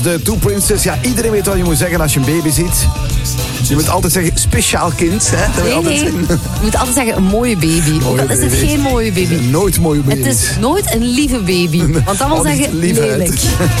De Two Princes, ja, iedereen weet wat je moet zeggen als je een baby ziet. Je moet altijd zeggen, speciaal kind. Hè? Nee. Je moet altijd zeggen, een mooie baby. Ook al is het geen mooie baby. Nooit mooie baby. Het is nooit een lieve baby. Want dat wil zeggen, lelijk.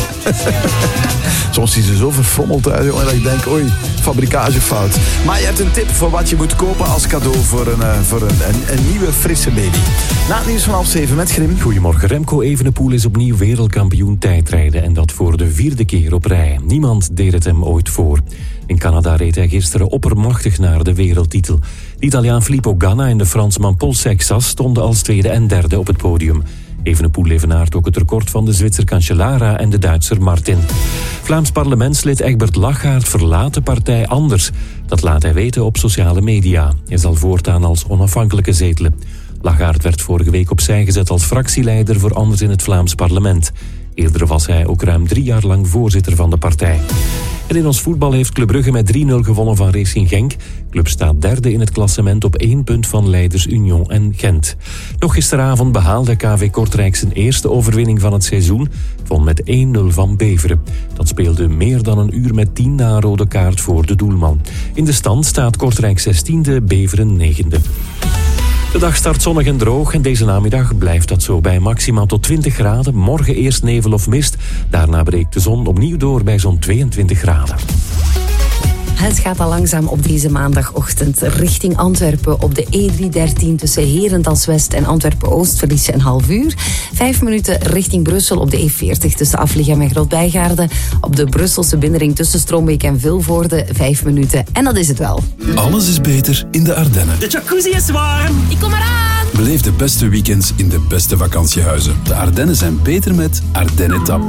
Soms zien ze zo verfrommeld uit, jongen, dat ik denk, oei, fabrikagefout. Maar je hebt een tip voor wat je moet kopen als cadeau voor een nieuwe, frisse baby. Na het nieuws van 6:30 met Grim. Goedemorgen. Remco Evenepoel is opnieuw wereldkampioen tijdrijden. En dat voor de 4e keer op rij. Niemand deed het hem ooit voor. In Canada reed hij gisteren oppermachtig naar de wereldtitel. De Italiaan Filippo Ganna en de Fransman Paul Sexas stonden als tweede en derde op het podium. Evenepoel evenaart ook het record van de Zwitser Cancellara en de Duitser Martin. Vlaams parlementslid Egbert Lachaert verlaat de partij Anders. Dat laat hij weten op sociale media. Hij zal voortaan als onafhankelijke zetelen. Lachaert werd vorige week opzij gezet als fractieleider voor Anders in het Vlaams parlement. Eerder was hij ook ruim 3 jaar lang voorzitter van de partij. En in ons voetbal heeft Club Brugge met 3-0 gewonnen van Racing Genk. Club staat derde in het klassement op 1 punt van leiders Union en Gent. Nog gisteravond behaalde KV Kortrijk zijn eerste overwinning van het seizoen. Won met 1-0 van Beveren. Dat speelde meer dan een uur met 10 na een rode kaart voor de doelman. In de stand staat Kortrijk 16e, Beveren 9e. De dag start zonnig en droog en deze namiddag blijft dat zo bij maximaal tot 20 graden. Morgen eerst nevel of mist. Daarna breekt de zon opnieuw door bij zo'n 22 graden. Het gaat al langzaam op deze maandagochtend richting Antwerpen. Op de E313 tussen Herentals-West en Antwerpen-Oost verlies je een half uur. 5 minuten richting Brussel op de E40 tussen Afligem en Groot-Bijgaarden. Op de Brusselse binnenring tussen Stroombeek en Vilvoorde 5 minuten. En dat is het wel. Alles is beter in de Ardennen. De jacuzzi is warm. Ik kom eraan! Beleef de beste weekends in de beste vakantiehuizen. De Ardennen zijn beter met Ardennetap.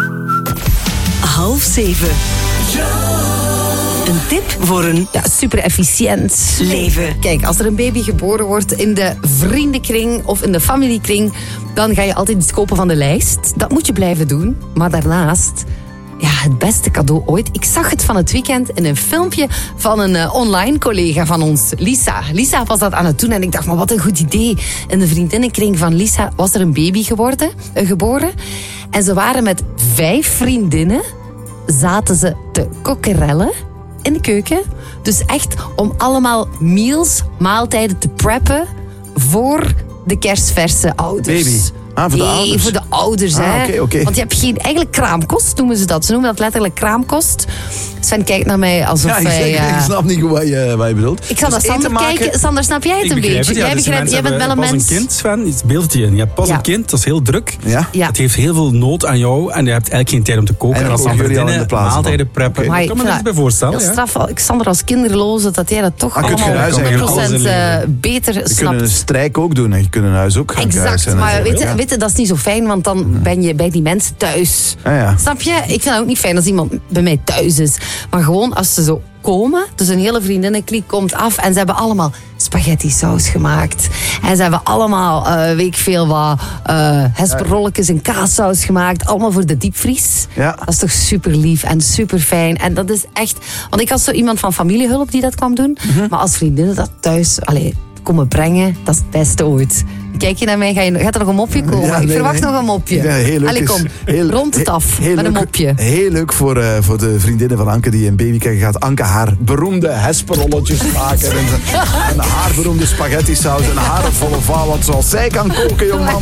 6:30. Een tip voor een super efficiënt leven. Kijk, als er een baby geboren wordt in de vriendenkring of in de familiekring, dan ga je altijd iets kopen van de lijst. Dat moet je blijven doen. Maar daarnaast, het beste cadeau ooit. Ik zag het van het weekend in een filmpje van een online collega van ons, Lisa. Lisa was dat aan het doen en ik dacht, maar wat een goed idee. In de vriendinnenkring van Lisa was er een baby geboren. En ze waren met 5 vriendinnen, zaten ze te kokkerellen in de keuken. Dus echt om allemaal maaltijden te preppen voor de kerstverse ouders. Baby. Voor de ouders? Voor de ouders. Okay. Want je hebt eigenlijk kraamkost, noemen ze dat. Ze noemen dat letterlijk kraamkost. Sven kijkt naar mij alsof hij... Ik snap niet goed wat je bedoelt. Ik zal naar Sander kijken. Sander, snap jij het een beetje? Jij begrijpt, jij bent wel een mens. Pas een kind, Sven, iets beeld je in. Je hebt pas een kind, dat is heel druk. Ja. Het heeft heel veel nood aan jou en je hebt eigenlijk geen tijd om te koken. En als dan jullie al in de plaats. Maaltijden preppen. Okay. Ik kan me dat bij voorstellen. Straf, Sander als kinderloze, dat jij dat toch allemaal 100% beter snapt. Je kunt een strijk ook doen en je kunt een huis ook gaan exact, maar weet je, dat is niet zo fijn, want dan ben je bij die mensen thuis. Snap je? Ik vind het ook niet fijn als iemand bij mij thuis is. Maar gewoon als ze zo komen, dus een hele vriendinnekliek komt af en ze hebben allemaal spaghetti saus gemaakt. En ze hebben allemaal, weet ik veel wat, hesperolletjes en kaassaus gemaakt. Allemaal voor de diepvries. Ja. Dat is toch super lief en super fijn. En dat is echt, want ik had zo iemand van familiehulp die dat kwam doen. Maar als vriendinnen dat thuis komen brengen, dat is het beste ooit. Kijk je naar mij, gaat er nog een mopje komen? Ja, ik verwacht nog een mopje. Ja, heel leuk. Allee, kom, rond het af met een mopje. Heel leuk voor de vriendinnen van Anke die een baby krijgen. Gaat Anke haar beroemde hesperolletjes maken. En haar beroemde spaghetti saus en haar volle vaal. Want zoals zij kan koken, jongeman.